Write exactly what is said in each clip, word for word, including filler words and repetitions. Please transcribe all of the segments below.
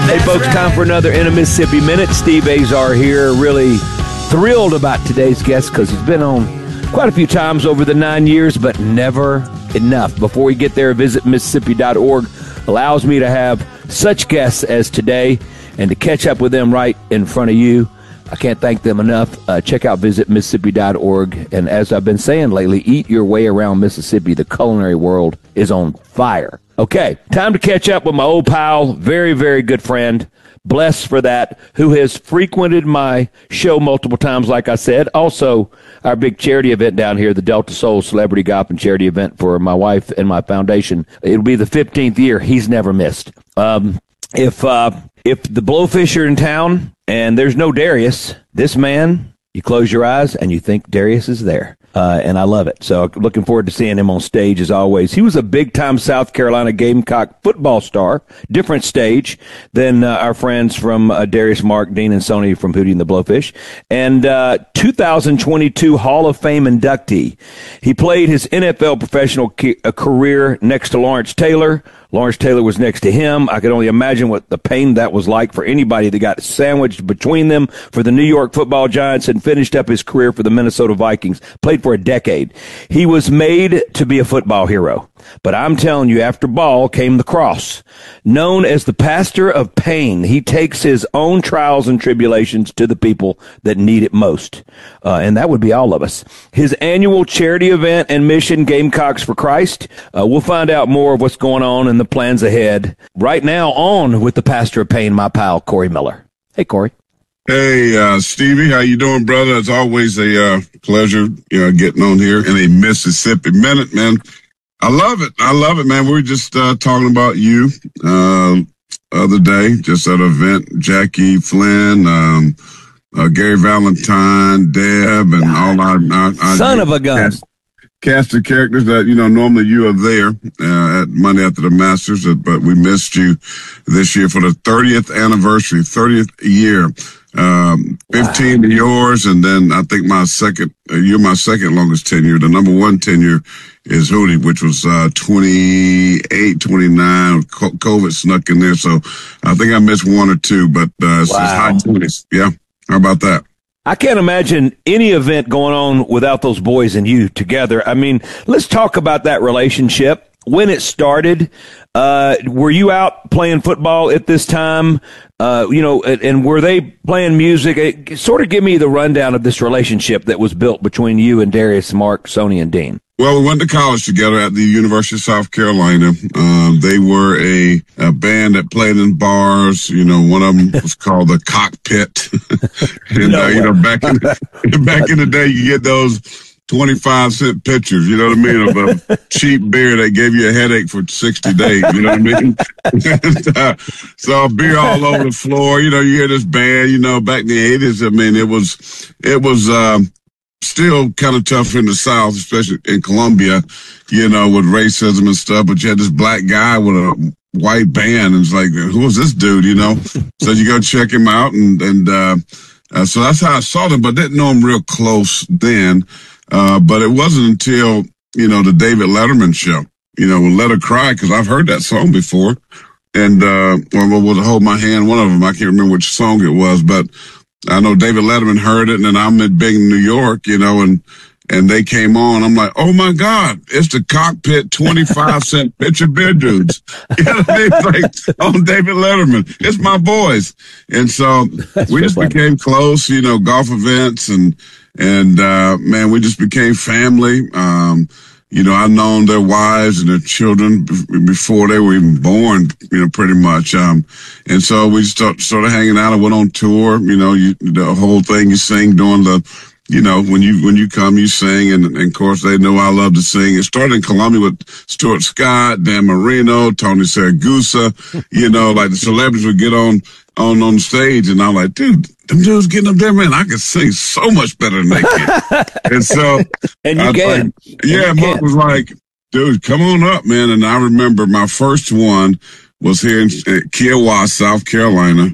Hey, folks, time for another In a Mississippi Minute. Steve Azar here. Really thrilled about today's guest because he's been on quite a few times over the nine years, but never enough. Before we get there, visit Mississippi dot org allows me to have such guests as today and to catch up with them right in front of you. I can't thank them enough. Uh, check out visit Mississippi dot org. And as I've been saying lately, eat your way around Mississippi. The culinary world is on fire. Okay, time to catch up with my old pal, very, very good friend, blessed for that, who has frequented my show multiple times, like I said. Also, our big charity event down here, the Delta Soul Celebrity Golf and Charity event for my wife and my foundation. It'll be the fifteenth year. He's never missed. Um, if uh, if the Blowfish are in town and there's no Darius, this man, you close your eyes and you think Darius is there. Uh, and I love it. So looking forward to seeing him on stage as always. He was a big-time South Carolina Gamecock football star, different stage than uh, our friends from uh, Darius, Mark, Dean, and Sony from Hootie and the Blowfish. And uh, two thousand twenty-two Hall of Fame inductee. He played his N F L professional ca- career next to Lawrence Taylor. Lawrence Taylor was next to him. I could only imagine what the pain that was like for anybody that got sandwiched between them for the New York Football Giants and finished up his career for the Minnesota Vikings. Played for a decade. He was made to be a football hero. But I'm telling you, after ball came the cross. Known as the pastor of pain, he takes his own trials and tribulations to the people that need it most. Uh, and that would be all of us. His annual charity event and mission, Gamecocks for Christ. Uh, we'll find out more of what's going on and the plans ahead. Right now, on with the pastor of pain, my pal, Corey Miller. Hey, Corey. Hey, uh, Stevie, how you doing, brother? It's always a uh, pleasure, you know, getting on here in a Mississippi Minute, man. I love it. I love it, man. We were just uh, talking about you uh, other day, just at an event. Jackie Flynn, um, uh, Gary Valentine, Deb, and all our, our, our son of a gun. Cast, cast of characters that, you know, normally you are there uh, at Monday After the Masters, but we missed you this year for the thirtieth anniversary, thirtieth year. Um, fifteen wow. yours, and then I think my second, uh, you're my second longest tenure. The number one tenure is Hootie, which was, uh, twenty-eight, twenty-nine. COVID snuck in there. So I think I missed one or two, but, uh, it's, wow. it's high twenties. Yeah. How about that? I can't imagine any event going on without those boys and you together. I mean, let's talk about that relationship. When it started, uh, were you out playing football at this time? Uh, you know, and, and were they playing music? It, sort of give me the rundown of this relationship that was built between you and Darius, Mark, Sony, and Dean. Well, we went to college together at the University of South Carolina. Um, they were a, a band that played in bars. You know, one of them was called the Cockpit. and, no uh, you know, back in, back in the day, you get those twenty-five cent pitchers, you know what I mean, of a cheap beer that gave you a headache for sixty days, you know what I mean? and, uh, so beer all over the floor, you know, you hear this band, you know, back in the eighties, I mean, it was, it was, um, still kind of tough in the South, especially in Columbia, you know, with racism and stuff, but you had this black guy with a white band, and it's like, who is this dude, you know? So you go check him out, and, and, uh, uh, so that's how I saw them, but didn't know him real close then. Uh, but it wasn't until, you know, the David Letterman show, you know, Let Her Cry, because I've heard that song before. And, uh, or was Hold My Hand, one of them, I can't remember which song it was, but I know David Letterman heard it, and then I'm in big New York, you know, and, and they came on. I'm like, oh my God, it's the Cockpit twenty-five cent pitcher beer dudes. You know what I mean? Like, on David Letterman. It's my boys. And so That's we just funny. became close, you know, golf events and, And, uh, man, we just became family. Um, you know, I've known their wives and their children b- before they were even born, you know, pretty much. Um, and so we start, started hanging out. I went on tour, you know, you, the whole thing you sing during the, you know, when you, when you come, you sing. And, and of course, they know I love to sing. It started in Columbia with Stuart Scott, Dan Marino, Tony Saragusa, you know, like the celebrities would get on, on, on stage. And I'm like, dude, them dudes getting up there, man, I can sing so much better than they can. and so, and you I can. Like, yeah, and Mark was like, dude, come on up, man. And I remember my first one was here in Kiowa, South Carolina.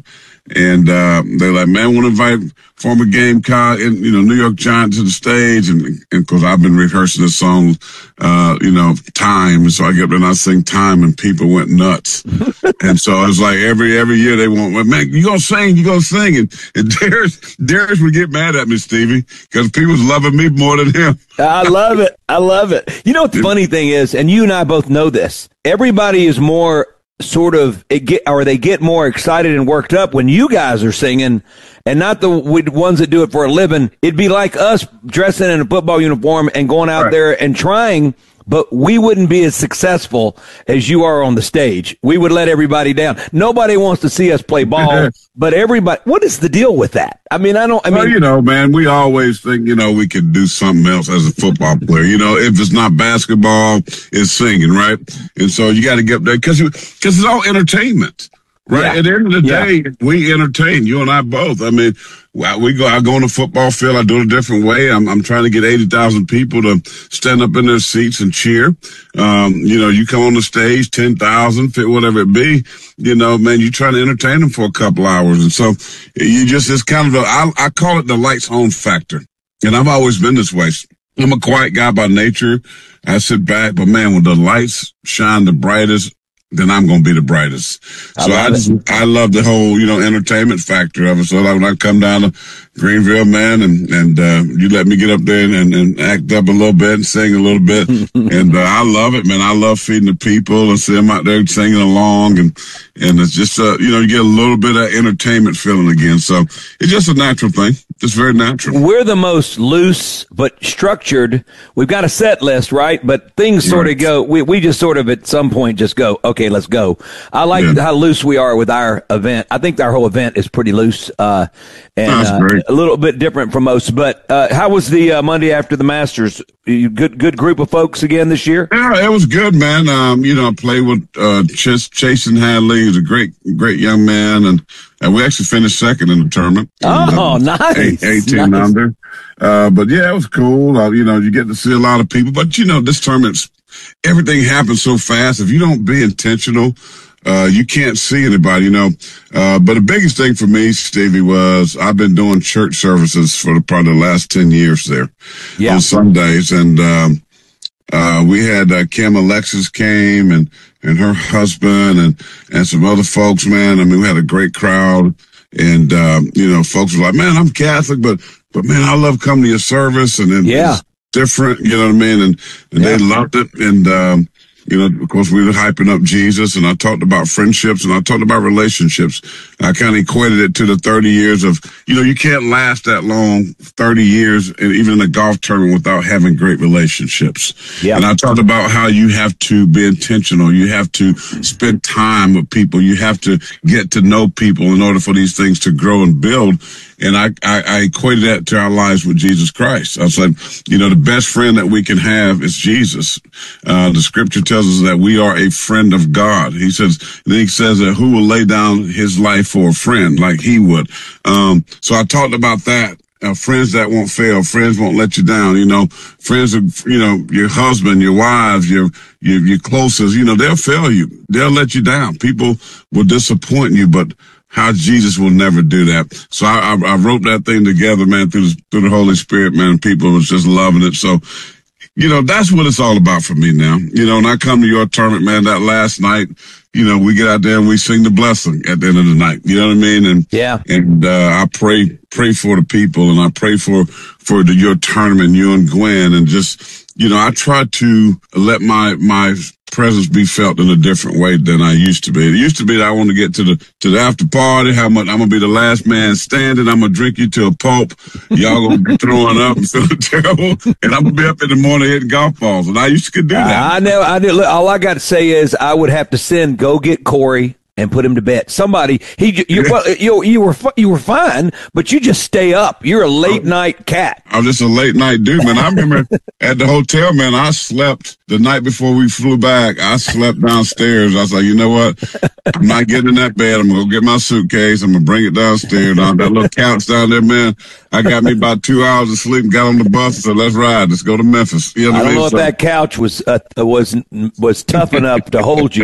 And uh, they're like, man, we want to invite former Gamecock and, you know, New York Giants to the stage. And because I've been rehearsing this song, uh, you know, time. And so I get up and I sing time and people went nuts. And so it's like every every year they want, well, man, you going to sing, you going to sing. And, and Darius, Darius would get mad at me, Stevie, because people's loving me more than him. I love it. I love it. You know what the funny thing is, and you and I both know this, everybody is more sort of it get or they get more excited and worked up when you guys are singing and not the ones that do it for a living. It'd be like us dressing in a football uniform and going out right there and trying, but we wouldn't be as successful as you are on the stage. We would let everybody down. Nobody wants to see us play ball, but everybody, what is the deal with that? I mean, I don't, I mean, well, you know, man, we always think, you know, we could do something else as a football player. You know, if it's not basketball, it's singing, right? And so you got to get there because because it's all entertainment. Right. Yeah. At the end of the day, yeah. we entertain, you and I both. I mean, we go, I go on the football field. I do it a different way. I'm, I'm trying to get eighty thousand people to stand up in their seats and cheer. Um, you know, you come on the stage, ten thousand, whatever it be, you know, man, you trying to entertain them for a couple hours. And so you just, it's kind of a, I, I call it the lights on factor. And I've always been this way. I'm a quiet guy by nature. I sit back, but man, when the lights shine the brightest, then I'm going to be the brightest. So I, I just, I love the whole, you know, entertainment factor of it. So like when I come down to Greenville, man, and, and, uh, you let me get up there and, and act up a little bit and sing a little bit. and, uh, I love it, man. I love feeding the people and see them out there singing along. And, and it's just, uh, you know, you get a little bit of entertainment feeling again. So it's just a natural thing. It's very natural. We're the most loose but structured. We've got a set list, right? But things sort right. of go, we, we just sort of at some point just go, okay, let's go. I like yeah. how loose we are with our event. I think our whole event is pretty loose, uh, and uh, a little bit different from most. But uh, how was the uh, Monday after the Masters? You good, good group of folks again this year? Yeah, it was good, man. Um, you know, I played with uh, Ch- Chasen Hadley. He's a great, great young man, and and we actually finished second in the tournament. Oh, and, uh, nice. Eight, eighteen nice. Under. Uh, but yeah, it was cool. Uh, you know, you get to see a lot of people. But you know, this tournament's everything happens so fast. If you don't be intentional, uh, you can't see anybody, you know. Uh, but the biggest thing for me, Stevie, was I've been doing church services for the, probably the last ten years there yeah. on Sundays. And, um, uh, we had, uh, Kim Alexis came and, and her husband and, and some other folks, man. I mean, we had a great crowd. And, um, you know, folks were like, man, I'm Catholic, but, but man, I love coming to your service. And then yeah. it's different, you know what I mean? And, and yeah. they loved it. And, um, you know, of course, we were hyping up Jesus, and I talked about friendships, and I talked about relationships. I kind of equated it to the thirty years of, you know, you can't last that long, thirty years, and even in a golf tournament without having great relationships. Yeah. And I talked about how you have to be intentional. You have to spend time with people. You have to get to know people in order for these things to grow and build. And I, I, I equated that to our lives with Jesus Christ. I said, you know, the best friend that we can have is Jesus. Uh, the scripture tells us that we are a friend of God. He says, then he says that who will lay down his life for a friend like he would. Um, so I talked about that. Uh, friends that won't fail, friends won't let you down, you know, friends of, you know, your husband, your wives, your, your, your closest, you know, they'll fail you. They'll let you down. People will disappoint you, but how Jesus will never do that. So I, I, I wrote that thing together, man, through the, through the Holy Spirit, man. People was just loving it. So, you know, that's what it's all about for me now. You know, when I come to your tournament, man, that last night, you know, we get out there and we sing the blessing at the end of the night. You know what I mean? And, yeah. And, uh, I pray, pray for the people, and I pray for, for the, your tournament, you and Gwen, and just, you know, I try to let my, my, presence be felt in a different way than I used to be. It used to be that I want to get to the to the after party. How much I'm gonna be the last man standing. I'm gonna drink you to a pulp. Y'all gonna be throwing up and feeling terrible, and I'm gonna be up in the morning hitting golf balls. And I used to do that. Uh, I know. I did. All I got to say is I would have to send go get Corey and put him to bed. Somebody, he, you, well, you, you were, you were fine, but you just stay up. You're a late night cat. I'm just a late night dude, man. I remember at the hotel, man, I slept the night before we flew back. I slept downstairs. I was like, you know what? I'm not getting in that bed. I'm going to go get my suitcase. I'm going to bring it downstairs. On that little couch down there, man. I got me about two hours of sleep and got on the bus. So let's ride. Let's go to Memphis. You know I don't I mean? know if so, that couch was, uh, was, was tough enough to hold you.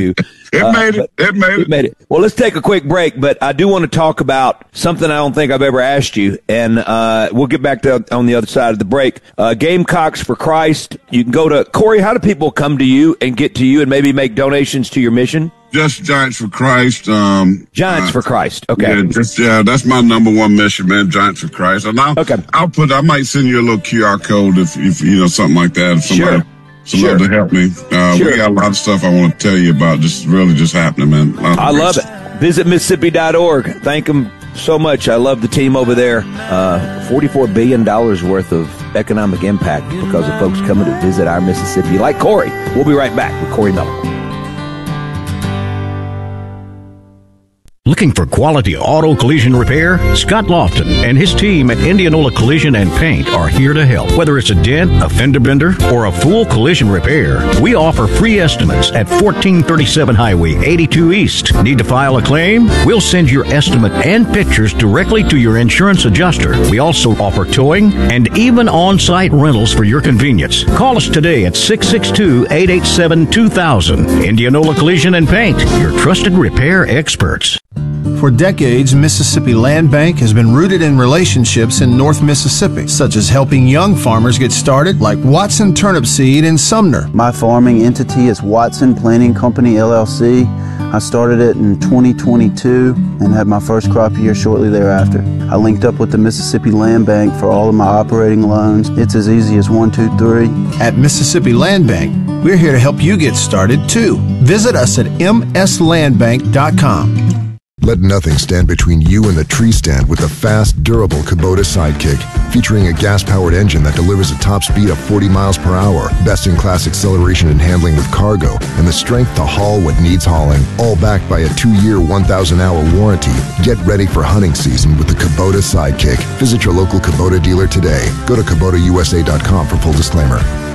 It Uh, made it. It made it. It made it. Well, let's take a quick break, but I do want to talk about something I don't think I've ever asked you, and uh, we'll get back to on the other side of the break. Uh, Gamecocks for Christ. You can go to, Corey, how do people come to you and get to you and maybe make donations to your mission? Just Giants for Christ. Um, Giants uh, for Christ. Okay. Yeah, just, yeah, that's my number one mission, man. Giants for Christ. And I'll, okay. I'll put, I might send you a little Q R code if, if you know, something like that. If somebody, sure. somebody sure. to help me. Uh, sure. We got a lot of stuff I want to tell you about. Just really just happening, man. I love it. Visit Mississippi dot org. Thank them so much. I love the team over there. Uh, forty-four billion dollars worth of economic impact because of folks coming to visit our Mississippi, like Corey. We'll be right back with Corey Miller. Looking for quality auto collision repair? Scott Lofton and his team at Indianola Collision and Paint are here to help. Whether it's a dent, a fender bender, or a full collision repair, we offer free estimates at fourteen thirty-seven Highway eighty-two East. Need to file a claim? We'll send your estimate and pictures directly to your insurance adjuster. We also offer towing and even on-site rentals for your convenience. Call us today at six six two, eight eight seven, two thousand. Indianola Collision and Paint, your trusted repair experts. For decades, Mississippi Land Bank has been rooted in relationships in North Mississippi, such as helping young farmers get started, like Watson Turnip Seed in Sumner. My farming entity is Watson Planting Company, L L C. I started it in twenty twenty-two and had my first crop year shortly thereafter. I linked up with the Mississippi Land Bank for all of my operating loans. It's as easy as one, two, three. At Mississippi Land Bank, we're here to help you get started, too. Visit us at m s land bank dot com. Let nothing stand between you and the tree stand with the fast, durable Kubota Sidekick. Featuring a gas-powered engine that delivers a top speed of forty miles per hour, best-in-class acceleration and handling with cargo, and the strength to haul what needs hauling. All backed by a two-year, one thousand hour warranty. Get ready for hunting season with the Kubota Sidekick. Visit your local Kubota dealer today. Go to Kubota U S A dot com for full disclaimer.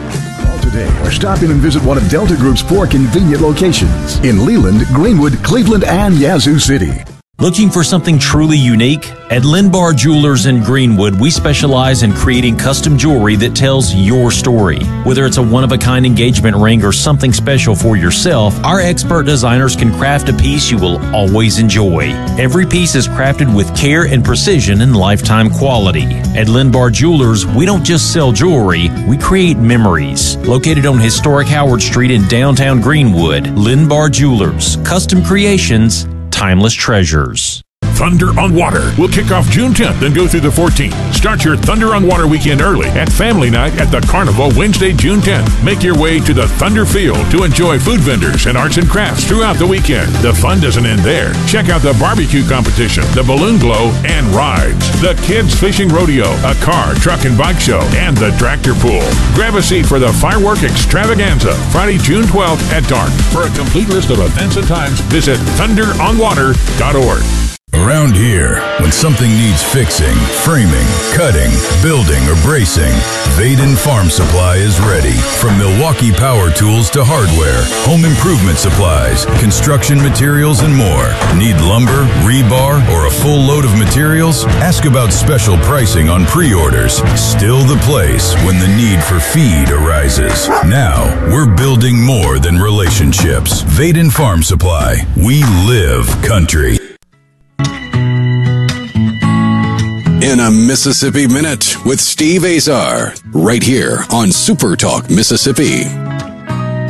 Today, or stop in and visit one of Delta Group's four convenient locations in Leland, Greenwood, Cleveland, and Yazoo City. Looking for something truly unique? At Linbar Jewelers in Greenwood, we specialize in creating custom jewelry that tells your story. Whether it's a one-of-a-kind engagement ring or something special for yourself, our expert designers can craft a piece you will always enjoy. Every piece is crafted with care and precision and lifetime quality. At Linbar Jewelers, we don't just sell jewelry, we create memories. Located on historic Howard Street in downtown Greenwood, Linbar Jewelers, custom creations, timeless treasures. Thunder on Water will kick off June tenth and go through the fourteenth. Start your Thunder on Water weekend early at Family Night at the Carnival Wednesday, June tenth. Make your way to the Thunder Field to enjoy food vendors and arts and crafts throughout the weekend. The fun doesn't end there. Check out the barbecue competition, the balloon glow, and rides. The Kids Fishing Rodeo, a car, truck, and bike show, and the tractor pool. Grab a seat for the Firework Extravaganza, Friday, June twelfth at dark. For a complete list of events and times, visit thunder on water dot org. Around here, when something needs fixing, framing, cutting, building, or bracing, Vaden Farm Supply is ready. From Milwaukee power tools to hardware, home improvement supplies, construction materials, and more. Need lumber, rebar, or a full load of materials? Ask about special pricing on pre-orders. Still the place when the need for feed arises. Now, we're building more than relationships. Vaden Farm Supply. We live country. In a Mississippi Minute with Steve Azar, right here on Super Talk Mississippi.